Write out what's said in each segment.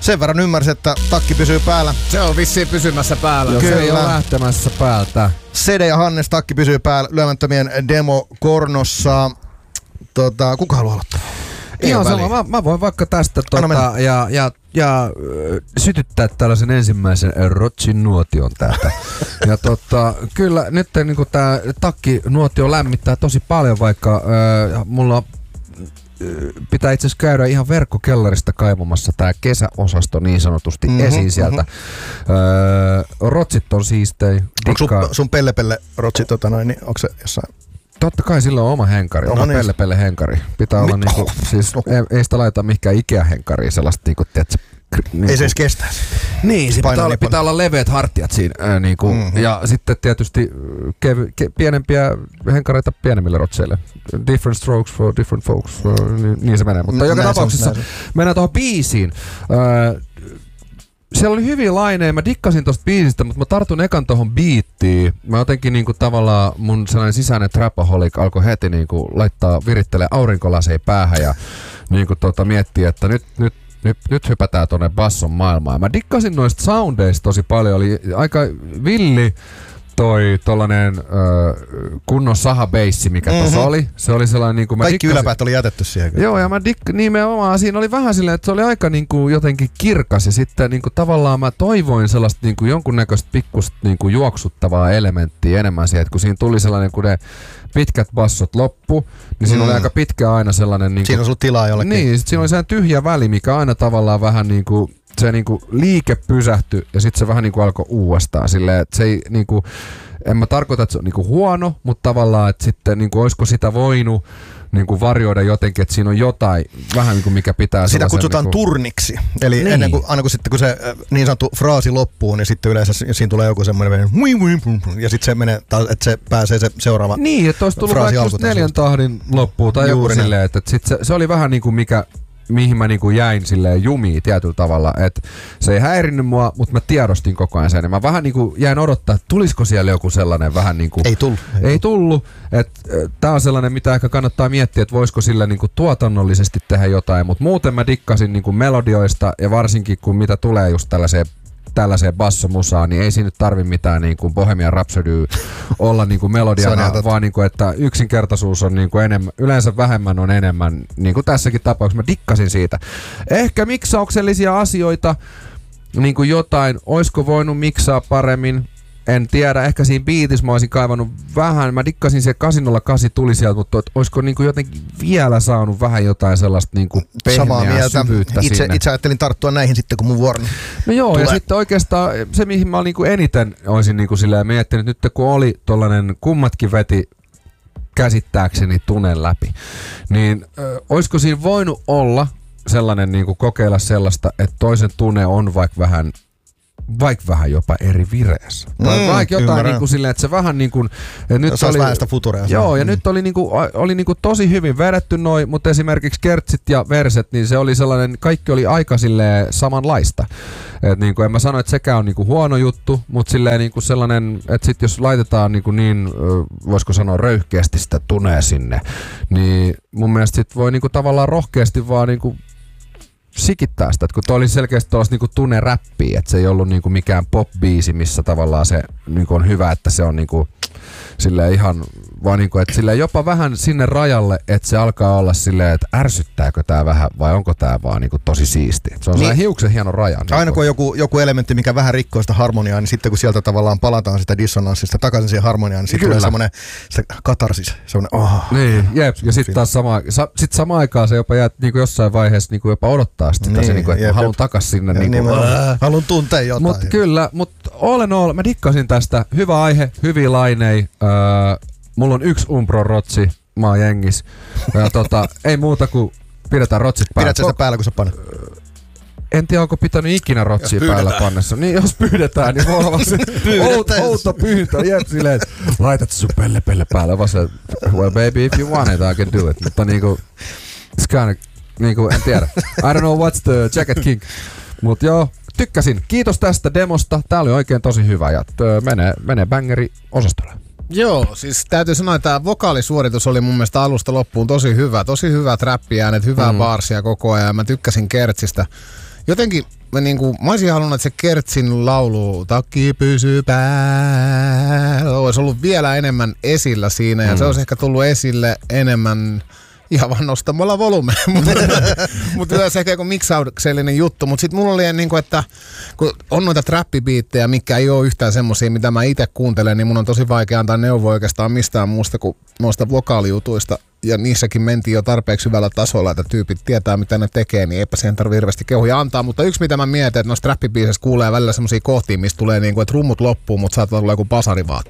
Sen verran ymmärsin, että takki pysyy päällä. Se on vissiin pysymässä päällä. Se ei ole lähtemässä päältä. Sede ja Hannes takki pysyy päällä lyömättömien demo-kornossa. Kuka haluaa aloittaa? Ihan sama. Mä voin vaikka tästä ja sytyttää tällaisen ensimmäisen Rotsin nuotion täältä. Ja kyllä nyt niinku tää takkinuotio lämmittää tosi paljon, vaikka mulla pitää itse asiassa käydä ihan verkkokellarista kaivamassa tää kesäosasto niin sanotusti esiin sieltä. Rotsit on siistei. Onko sun pelle rotsit, niin onko se jossain? Totta kai sillä on oma henkari, oma pelle henkari. Pitää olla niinku, siis ei sitä laita mihinkään Ikea-henkariin sellaista niinku, tiedätkö, niinku. Ei se edes kestä. Niin, pitää olla leveät hartiat siinä niinku, ja sitten tietysti pienempiä henkareita pienemmille rotseille. Different strokes for different folks, niin se menee. Mutta joka tapauksessa mennään tuohon biisiin. Siellä oli hyviä laineja, mä dikkasin tosta biisistä, mutta mä tartun ekan tohon biittiin. Mä jotenkin niinku tavallaan mun sellainen sisäinen trapaholic alkoi heti niinku virittelee aurinkolaseja päähän ja niinku miettii, että nyt hypätään tonne basson maailmaan. Mä dikkasin noista soundeista tosi paljon, oli aika villi tollanen kunnon sahabeissi, mikä tossa oli. Se oli sellainen niinku kaikki yläpäät oli jätetty siihen. Joo, ja nimenomaan siinä oli vähän silleen, että se oli aika niinku jotenkin kirkas ja sitten niinku tavallaan mä toivoin sellaista niinku jonkunnäköistä pikkusta niinku juoksuttavaa elementtiä enemmän siihen, että kun siinä tuli sellainen, kun ne pitkät bassot loppu, niin siinä oli aika pitkä aina sellainen niinku, siinä on sulla tilaa jollekin. Niin, sit siinä oli sellainen tyhjä väli, mikä aina tavallaan vähän niinku se niinku liike pysähtyi ja sitten se vähän niinku alkoi uudestaan silleen, että se ei niinku, en mä tarkoita, että se on niinku huono, mutta tavallaan, että sitten niinku olisiko sitä voinut niinku varjoida jotenkin, että siinä on jotain vähän niinku mikä pitää sitä kutsutaan niinku turniksi. Eli niin. ennen kuin, aina kun se niin sanottu fraasi loppuu, niin sitten yleensä siinä tulee joku semmoinen ja sitten se menee, että se pääsee se seuraava. Niin, että olisi tullut vaikka just 4 tahdin loppuun tai joku silleen, että sit se oli vähän niinku mihin mä niinku jäin silleen jumiin tietyllä tavalla, että se ei häirinnyt mua, mutta mä tiedostin koko ajan sen. Ja mä vähän niinku jäin odottaa, että tulisiko siellä joku sellainen vähän niinku Ei tullut. Että tää on sellainen, mitä ehkä kannattaa miettiä, että voisiko sillä niinku tuotannollisesti tehdä jotain, mutta muuten mä dikkasin niinku melodioista ja varsinkin kun mitä tulee just tällaiseen bassomusaan, niin ei siinä nyt tarvi mitään niin kuin Bohemian Rhapsody olla niin kuin melodiana, vaan niin kuin, että yksinkertaisuus on niin kuin enemmän, yleensä vähemmän on enemmän, niin kuin tässäkin tapauksessa. Mä dikkasin siitä. Ehkä miksauksellisia asioita, niin kuin jotain, oisko voinut miksaa paremmin, en tiedä, ehkä siinä biitissä mä olisin kaivannut vähän, mä dikkasin se 808 tuli sieltä, mutta olisiko niinku jotenkin vielä saanut vähän jotain sellaista niinku pehmeää syvyyttä sinne. Itse ajattelin tarttua näihin sitten, kun mun vuoroni No joo, tulee. Ja sitten oikeastaan se, mihin mä niinku eniten olisin niinku silleen miettinyt, nyt kun oli tollanen kummatkin veti käsittääkseni tunen läpi, niin olisiko siinä voinut olla sellainen niinku kokeilla sellaista, että toisen tunne on vaikka vähän jopa eri vireessä. Vaikka jotain niinku silleen, että se vähän niinku nyt se oli vähän sitä futurea. Joo, ja nyt oli niinku tosi hyvin vedetty noi, mutta esimerkiksi kertsit ja verset, niin se oli sellainen, kaikki oli aika silleen samanlaista. Et niinku en mä sano, että sekään on niinku huono juttu, mutta silleen niinku sellainen, että sit jos laitetaan niinku niin, voisiko sanoa röyhkeästi sitä tunee sinne, niin mun mielestä sit voi niinku tavallaan rohkeasti vaan niinku sikittää sitä, että kun toi oli selkeästi tuollaista niinku tunne-räppiä, että se ei ollut niinku mikään pop-biisi, missä tavallaan se niinku on hyvä, että se on niinku silleen ihan vaan niinku, että silleen jopa vähän sinne rajalle, että se alkaa olla silleen, että ärsyttääkö tää vähän vai onko tää vaan niinku tosi siisti. Se on niin, hiuksen hieno raja. Aina kun on joku elementti, mikä vähän rikkoo sitä harmoniaa, niin sitten kun sieltä tavallaan palataan sitä dissonanssista takaisin siihen harmoniaan, niin sitten tulee semmoinen katarsis, semmoinen Niin, jep, ja sitten taas samaan aikaan se jopa jää niinku jossain vaiheessa niinku jopa odottaa sitä, niin, se niinku, että haluan takas sinne. Niinku, haluan tuntea jotain. Mut kyllä, mutta all in all, mä dikkasin tästä. Hyvä aihe, hyviä lainei. Mulla on 1 Umbro-rotsi, mä oon jengis. Ei muuta kuin pidetään rotsit päällä. Pidät sitä päällä, kun sä panet? En tiedä, onko pitänyt ikinä rotsia päällä pannessa. Niin jos pyydetään, niin voi olla se outo pyyntö. Jep, silleen, laitat sun pelle päälle. Vaan se, well baby, if you want it, I can do it. Mutta niinku, it's kinda, niinku, en tiedä. I don't know what's the jacket king. Mut joo, tykkäsin. Kiitos tästä demosta. Tää oli oikein tosi hyvä ja menee bangeri osastolle. Joo, siis täytyy sanoa, että tämä vokaalisuoritus oli mun mielestä alusta loppuun tosi hyvä. Tosi hyvät räppiäänet, hyvää baarsia koko ajan. Mä tykkäsin kertsistä. jotenkin mä olisin halunnut, että se Kertsin laulu Takki pysyy päällä olisi ollut vielä enemmän esillä siinä ja se olisi ehkä tullut esille enemmän ihan vaan nostamalla volumea, mutta yleensä ehkä joku miksauksellinen juttu, mutta sitten mulla oli niin kuin, että kun on noita trappibiittejä, mikä ei ole yhtään semmosia, mitä mä itse kuuntelen, niin mun on tosi vaikea antaa neuvoa oikeastaan mistään muusta kuin noista vokaalijutuista, ja niissäkin mentiin jo tarpeeksi hyvällä tasolla, että tyypit tietää, mitä ne tekee, niin eipä siihen tarvitse hirveästi kehuja antaa, mutta yksi mitä mä mietin, että noissa trappibiiseissä kuulee välillä semmosia kohtia, mistä tulee niin kuin, että rummut loppuu, mutta saattaa tulla joku basari vaan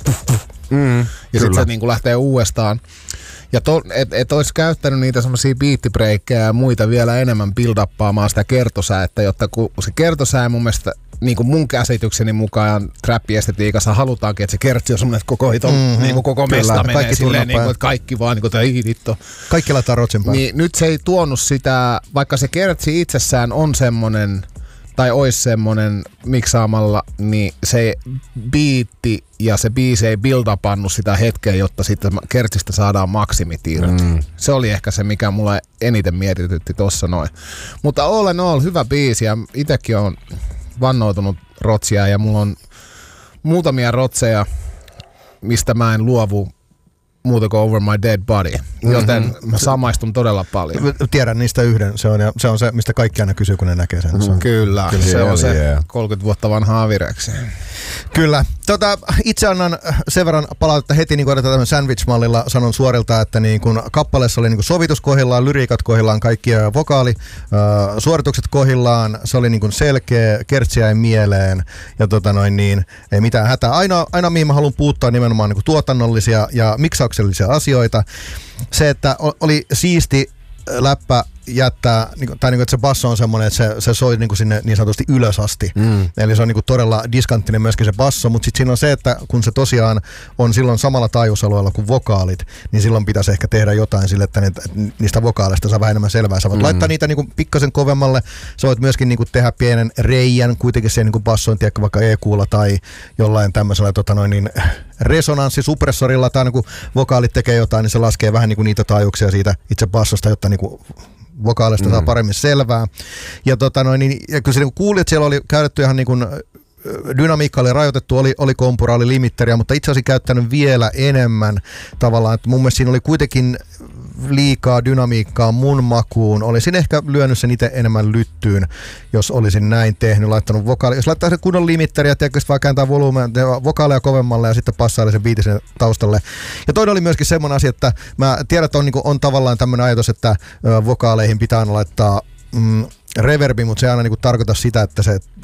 ja sitten se niin kuin lähtee uudestaan. Ja et olisi käyttänyt niitä semmoisia biittibreikkejä ja muita vielä enemmän build-uppaamaan sitä kertosäätä, jotta kun se kertosää mun mielestä, niin kuin mun käsitykseni mukaan trappiestetiikassa halutaankin, että se kertsi on semmoinen, että koko hito, niin kuin koko mesta menee silleen, niin kuin, että kaikki vaan, niin kuin, että hitto. Kaikki laittaa rotsimpaa. Niin nyt se ei tuonut sitä, vaikka se kertsi itsessään on semmoinen, tai olisi semmoinen miksaamalla, niin se biitti ja se biisi ei build-upannut sitä hetkeä, jotta sitten kertsistä saadaan maksimit irti. Se oli ehkä se, mikä mulla eniten mietitytti tossa noin. Mutta all in all, hyvä biisi ja itekin on vannoutunut rotsia ja mulla on muutamia rotseja, mistä mä en luovu muuta kuin Over My Dead Body, joten mä samaistun todella paljon. Tiedän niistä yhden, se on se, mistä kaikki aina kysyy, kun ne näkee sen. Kyllä, se on se 30 vuotta vanha Avireksi. Kyllä. Itse annan sen verran palautetta heti, niin kuin tämän sandwich-mallilla sanon suorilta, että niin kun kappaleessa oli niin kun sovitus kohdillaan, lyriikat kohdillaan, kaikki vokaali, suoritukset kohdillaan, se oli niin kun selkeä, kertsiä ei mieleen ja ei mitään hätää. Aina mihin mä haluan puuttua nimenomaan niin kun tuotannollisia ja miksauksellisia asioita. Se, että oli siisti läppä jättää, tai että se basso on semmoinen, että se soi sinne niin sanotusti ylös asti. Eli se on todella diskanttinen myöskin se basso, mutta sitten siinä on se, että kun se tosiaan on silloin samalla taajuusalueella kuin vokaalit, niin silloin pitäisi ehkä tehdä jotain sille, että niistä vokaaleista saa vähän enemmän selvää. Sä voit laittaa niitä pikkasen kovemmalle, sä voit myöskin tehdä pienen reijän kuitenkin siihen bassoon, tiedätkö vaikka EQ:lla tai jollain tämmöisellä resonanssisupressorilla, tai kun vokaalit tekee jotain, niin se laskee vähän niitä taajuuksia siitä itse bassosta, jotta vokaalista saa paremmin selvää. Ja kyllä se kuuli, että siellä oli käytetty ihan dynamiikka oli rajoitettu, oli kompura, oli limitteriä, mutta itse asiassa käyttänyt vielä enemmän tavallaan, että mun mielestä siinä oli kuitenkin liikaa dynamiikkaa mun makuun. Olisin ehkä lyönyt sen itse enemmän lyttyyn, jos olisin näin tehnyt, laittanut vokaali. Jos laittaa sen kunnon limitteriä, tietysti vaan kääntää volyymeja, vokaaleja kovemmalle ja sitten passaili sen biitin sen taustalle. Ja toinen oli myöskin semmoinen asia, että mä tiedän, että on tavallaan tämmöinen ajatus, että vokaaleihin pitää aina laittaa reverbi, mutta se ei aina tarkoita sitä, että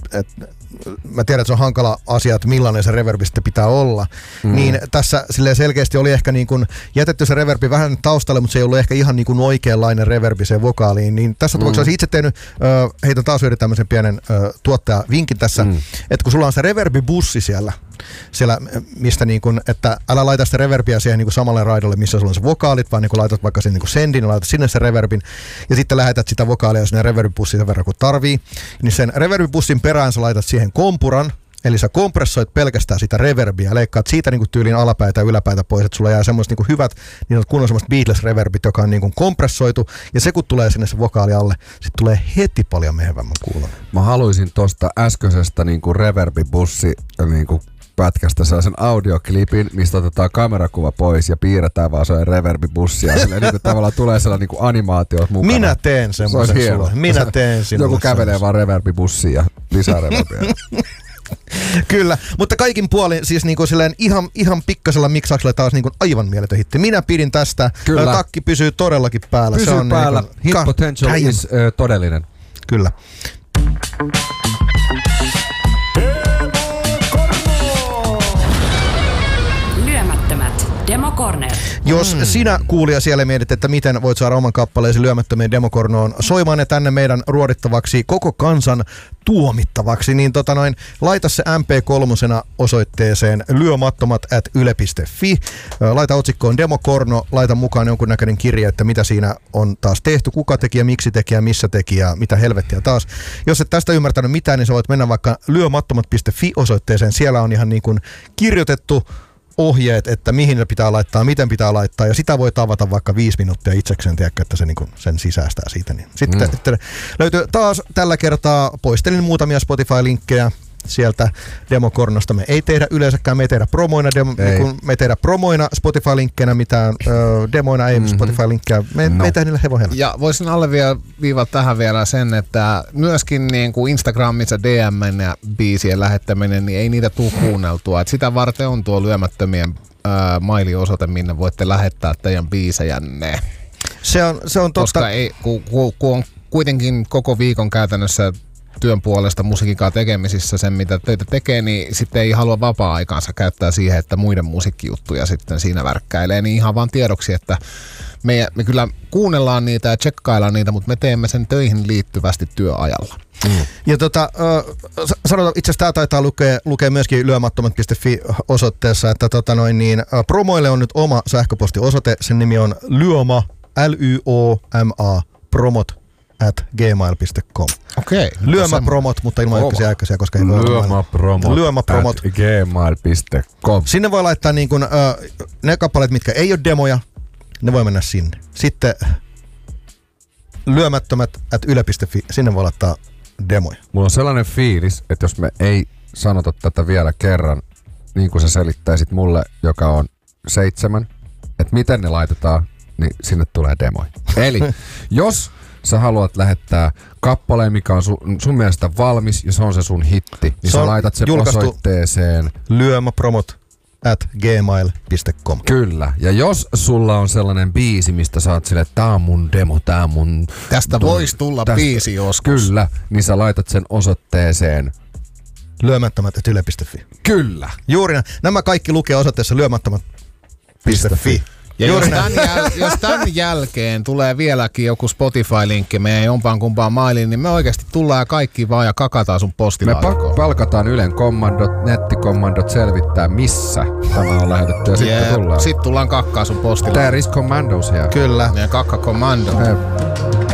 mä tiedän, että se on hankala asia, että millainen se reverbi sitten pitää olla. Niin tässä silleen selkeästi oli ehkä jätetty se reverbi vähän taustalle, mutta se ei ollut ehkä ihan oikeanlainen reverbi se vokaaliin. Niin tässä tapauksessa olisin itse tehnyt, heitän taas yhden tämmöisen pienen tuottajavinkin tässä, että kun sulla on se reverbibussi siellä mistä että älä laita sitä reverbiä siihen samalle raidolle, missä sulla on se vokaalit, vaan laitat vaikka sen sendin ja laitat sinne se reverbin ja sitten lähetät sitä vokaalia sinne reverbibussiin sen verran kun tarvii. Niin sen reverbibussin perään sä laitat siihen kompuran, eli sä kompressoit pelkästään sitä reverbiä, leikkaat siitä tyyliin alapäitä ja yläpäitä pois, että sulla jää semmoiset hyvät, niin on kunnon semmoiset Beatles-reverbit, joka on kompressoitu, ja se kun tulee sinne se vokaali alle, sit tulee heti paljon mehevämmän kuulon. Mä haluaisin tosta äskeisestä reverbibussi pätkästä sellaisen audioklipin, mistä otetaan kamerakuva pois ja piirretään vaan sellainen reverbibussi ja tavallaan tulee sellainen animaatio mukana. Minä teen semmoisen sulle. Minä teen sinulle. Joku kävelee vaan reverbibussiin ja lisää reverbiä. Kyllä, mutta kaikin puolin siis silleen ihan pikkasella miksauksella taas aivan mieletön hitti. Minä pidin tästä. Kyllä. Takki pysyy todellakin päällä. Pysyy se on päällä. Hit potential is todellinen. Kyllä. Demo Corner. Jos sinä kuulija siellä mietit, että miten voit saada oman kappaleesi lyömättömien Demokornoon soimaan ne tänne meidän ruodittavaksi, koko kansan tuomittavaksi, niin laita se MP3 osoitteeseen lyömattomat@yle.fi. Laita otsikkoon Demokorno, laita mukaan jonkunnäköinen kirje, että mitä siinä on taas tehty, kuka teki ja miksi teki ja missä teki ja mitä helvettiä taas. Jos et tästä ymmärtänyt mitään, niin sä voit mennä vaikka lyömattomat.fi osoitteeseen. Siellä on ihan kirjoitettu ohjeet, että mihin ne pitää laittaa, miten pitää laittaa, ja sitä voi tavata vaikka 5 minuuttia itsekseen, tiedätkö, että se niin kuin sen sisäistää siitä. Niin. Sitten löytyy taas tällä kertaa, poistelin muutamia Spotify-linkkejä sieltä demokornosta. Me ei tehdä yleensäkään, me ei tehdä promoina Spotify-linkkeinä mitään, demoina ei Spotify-linkkejä, me ei tehdä niillä hevohella. Ja voisin alleviivata tähän vielä sen, että myöskin niin kuin Instagramissa DM:n ja biisien lähettäminen, niin ei niitä tule kuunneltua. Et sitä varten on tuo lyömättömien mailiosoite, minne voitte lähettää teidän biisejänne. Se on totta. Koska kun on kuitenkin koko viikon käytännössä työn puolesta musiikin tekemisissä sen, mitä töitä tekee, niin sitten ei halua vapaa-aikaansa käyttää siihen, että muiden musiikkijuttuja sitten siinä värkkäilee. Niin ihan vaan tiedoksi, että me kyllä kuunnellaan niitä ja tsekkaillaan niitä, mutta me teemme sen töihin liittyvästi työajalla. Ja sanotaan, itse asiassa tämä taitaa lukea myöskin lyömättömät.fi-osoitteessa, että promoille on nyt oma sähköpostiosoite, sen nimi on lyoma, lyoma, promot@gmail.com. Okei. Lyömäpromot, mutta ilman ykkösiä, koska ei voi Lyömäpromot@gmail.com. Sinne voi laittaa niin kuin, ne kappaleet, mitkä ei ole demoja, ne voi mennä sinne. Sitten lyömättömät@yle.fi, sinne voi laittaa demoja. Mulla on sellainen fiilis, että jos me ei sanota tätä vielä kerran, niin kuin sä selittäisit mulle, joka on 7, että miten ne laitetaan, niin sinne tulee demoja. Eli jos sä haluat lähettää kappaleen, mikä on sun mielestä valmis ja se on se sun hitti, niin sä laitat sen osoitteeseen lyömäpromot@gmail.com. Kyllä. Ja jos sulla on sellainen biisi, mistä sä oot silleen, että tää on mun demo, tää on mun... Tästä voisi tulla biisi joskus. Kyllä. Niin sä laitat sen osoitteeseen lyömättömät@yle.fi. Kyllä. Juuri nämä kaikki lukee osoitteessa lyömättömät.fi. Ja jos tämän jälkeen tulee vieläkin joku Spotify-linkki meidän jompaan kumpaan mailiin, niin me oikeasti tullaan kaikki vaan ja kakataan sun postilaatikkoon. Me palkataan Ylen nettikommandot selvittää, missä tämä on lähetetty ja sitten tullaan. Sitten tullaan kakkaa sun postilaatikkoon. There is commandos here. Kyllä. Meidän kakka-kommando.